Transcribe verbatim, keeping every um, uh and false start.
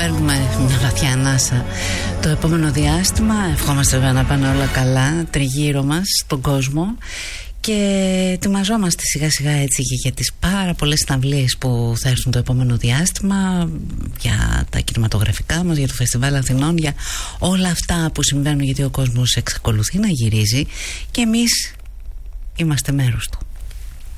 παίρνουμε μια βαθιά ανάσα το επόμενο διάστημα. Ευχόμαστε βέβαια να πάνε όλα καλά τριγύρω μας, στον κόσμο. Και ετοιμαζόμαστε σιγά σιγά έτσι και για τις πάρα πολλές συναυλίες που θα έρθουν το επόμενο διάστημα, για τα κινηματογραφικά μας, για το Φεστιβάλ Αθηνών, για όλα αυτά που συμβαίνουν, γιατί ο κόσμος εξακολουθεί να γυρίζει και εμείς είμαστε μέρος του.